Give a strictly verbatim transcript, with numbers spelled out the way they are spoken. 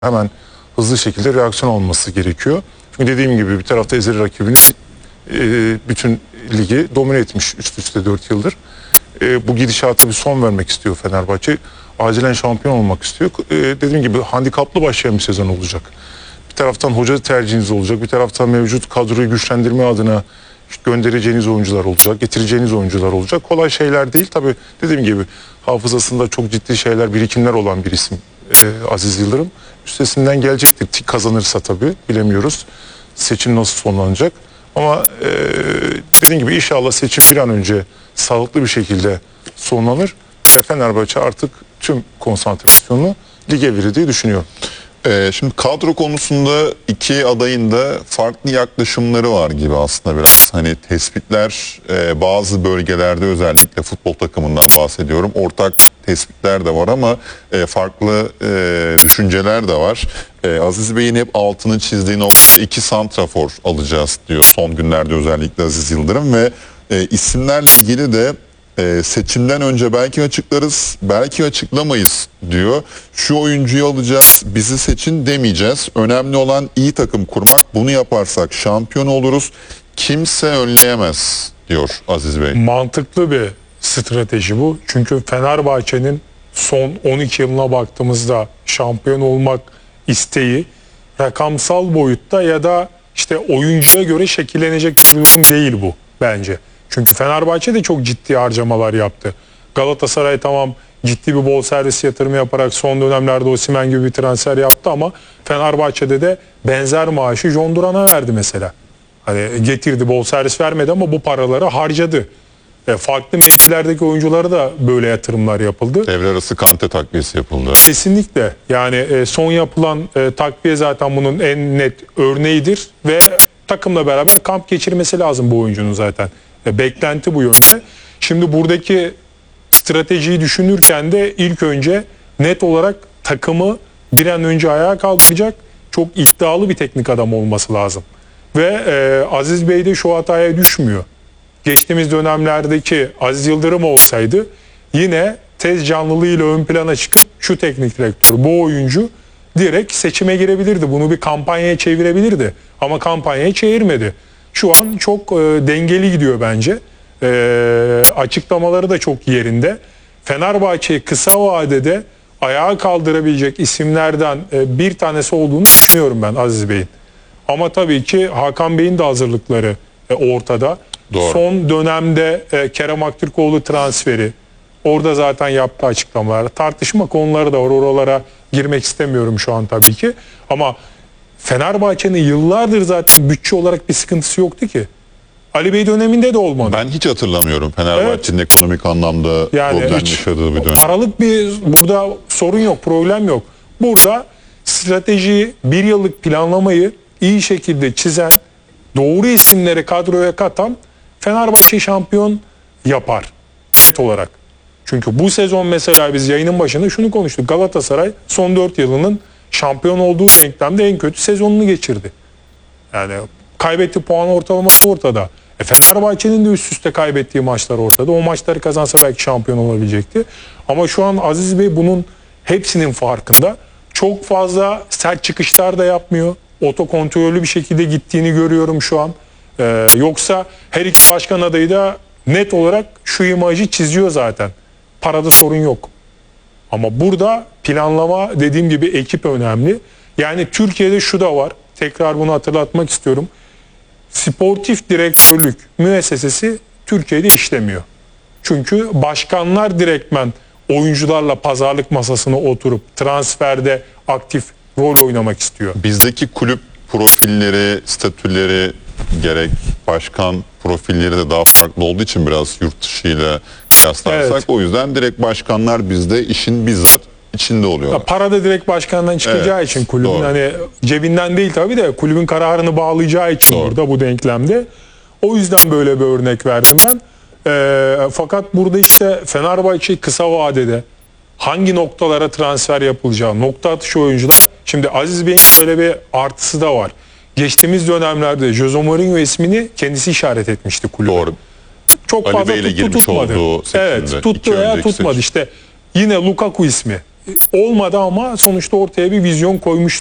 hemen hızlı şekilde reaksiyon olması gerekiyor. Çünkü dediğim gibi bir tarafta ezeli rakibini e, bütün ligi domine etmiş üst üste dört yıldır. E, bu gidişata bir son vermek istiyor Fenerbahçe. Acilen şampiyon olmak istiyor. E, dediğim gibi handikaplı başlayan bir sezon olacak. Bir taraftan hoca tercihiniz olacak. Bir taraftan mevcut kadroyu güçlendirme adına göndereceğiniz oyuncular olacak. Getireceğiniz oyuncular olacak. Kolay şeyler değil. Tabii dediğim gibi hafızasında çok ciddi şeyler, birikimler olan bir isim e, Aziz Yıldırım. Üstesinden gelecektir. Tik kazanırsa tabii bilemiyoruz. Seçim nasıl sonlanacak. Ama e, dediğim gibi inşallah seçim bir an önce sağlıklı bir şekilde sonlanır. Ve Fenerbahçe artık tüm konsantrasyonunu lige verir diye düşünüyorum. Ee, şimdi kadro konusunda iki adayın da farklı yaklaşımları var gibi aslında biraz. Hani tespitler e, bazı bölgelerde, özellikle futbol takımından bahsediyorum, ortak tespitler de var ama e, farklı e, düşünceler de var. E, Aziz Bey'in hep altını çizdiği nokta iki santrafor alacağız diyor son günlerde, özellikle Aziz Yıldırım ve e, isimlerle ilgili de Ee, seçimden önce belki açıklarız, belki açıklamayız diyor. Şu oyuncuyu alacağız, bizi seçin demeyeceğiz. Önemli olan iyi takım kurmak. Bunu yaparsak şampiyon oluruz. Kimse önleyemez diyor Aziz Bey. Mantıklı bir strateji bu. Çünkü Fenerbahçe'nin son on iki yılına baktığımızda şampiyon olmak isteği rakamsal boyutta ya da işte oyuncuya göre şekillenecek bir durum değil bu bence. Çünkü Fenerbahçe de çok ciddi harcamalar yaptı. Galatasaray tamam ciddi bir bol servis yatırımı yaparak son dönemlerde Osimhen gibi bir transfer yaptı ama Fenerbahçe'de de benzer maaşı John Duran'a verdi mesela. Hani getirdi, bol servis vermedi ama bu paraları harcadı. E, farklı mevkilerdeki oyunculara da böyle yatırımlar yapıldı. Devre arası Kante takviyesi yapıldı. Kesinlikle. Yani e, son yapılan e, takviye zaten bunun en net örneğidir ve takımla beraber kamp geçirmesi lazım bu oyuncunun zaten. Beklenti bu yönde. Şimdi buradaki stratejiyi düşünürken de ilk önce net olarak takımı bir an önce ayağa kaldıracak çok iddialı bir teknik adam olması lazım. Ve e, Aziz Bey de şu hataya düşmüyor. Geçtiğimiz dönemlerdeki Aziz Yıldırım olsaydı yine tez canlılığıyla ön plana çıkıp şu teknik direktör, bu oyuncu direkt seçime girebilirdi. Bunu bir kampanyaya çevirebilirdi. Ama kampanyaya çevirmedi. Şu an çok e, dengeli gidiyor bence. E, açıklamaları da çok yerinde. Fenerbahçe'yi kısa vadede ayağa kaldırabilecek isimlerden e, bir tanesi olduğunu düşünüyorum ben Aziz Bey'in. Ama tabii ki Hakan Bey'in de hazırlıkları e, ortada. Doğru. Son dönemde e, Kerem Aktürkoğlu transferi, orada zaten yaptığı açıklamalar, tartışma konuları da var. Oralara girmek istemiyorum şu an tabii ki. Ama Fenerbahçe'nin yıllardır zaten bütçe olarak bir sıkıntısı yoktu ki. Ali Bey döneminde de olmadı. Ben hiç hatırlamıyorum Fenerbahçe'nin evet. ekonomik anlamda yani problem yaşadığı bir dönem. Paralık bir burada sorun yok, problem yok. Burada stratejiyi, bir yıllık planlamayı iyi şekilde çizen, doğru isimleri kadroya katan Fenerbahçe şampiyon yapar net olarak. Çünkü bu sezon mesela biz yayının başında şunu konuştuk. Galatasaray son dört yılının şampiyon olduğu denklemde en kötü sezonunu geçirdi. Yani kaybetti, puan ortalaması ortada. E Fenerbahçe'nin de üst üste kaybettiği maçlar ortada. O maçları kazansa belki şampiyon olabilecekti. Ama şu an Aziz Bey bunun hepsinin farkında. Çok fazla sert çıkışlar da yapmıyor. Otokontrollü bir şekilde gittiğini görüyorum şu an. Ee, yoksa her iki başkan adayı da net olarak şu imajı çiziyor zaten. Parada sorun yok. Ama burada planlama, dediğim gibi ekip önemli. Yani Türkiye'de şu da var. Tekrar bunu hatırlatmak istiyorum. Sportif direktörlük müessesesi Türkiye'de işlemiyor. Çünkü başkanlar direktmen oyuncularla pazarlık masasına oturup transferde aktif rol oynamak istiyor. Bizdeki kulüp profilleri, statüleri gerek başkan profilleri de daha farklı olduğu için biraz yurt dışı ile kıyaslarsak evet. O yüzden direkt başkanlar bizde işin bizzat içinde oluyor. Para da direkt başkandan çıkacağı evet, için kulübün doğru. Hani cebinden değil tabii de kulübün kararını bağlayacağı için doğru. Burada bu denklemde. O yüzden böyle bir örnek verdim ben. E, fakat burada işte Fenerbahçe kısa vadede hangi noktalara transfer yapılacağı, nokta atışı oyuncular. Şimdi Aziz Bey'in şöyle bir artısı da var. Geçtiğimiz dönemlerde Jose Mourinho ismini kendisi işaret etmişti kulübe. Doğru. Çok Ali fazla Bey'le tuttu tutmadı. Evet, tuttu veya tutmadı. Seçim. İşte yine Lukaku ismi olmadı ama sonuçta ortaya bir vizyon koymuş